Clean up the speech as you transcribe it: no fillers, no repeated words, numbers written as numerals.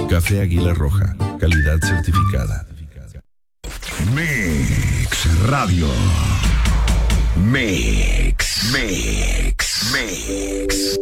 Café Águila Roja, calidad certificada. Mix Radio. Mix.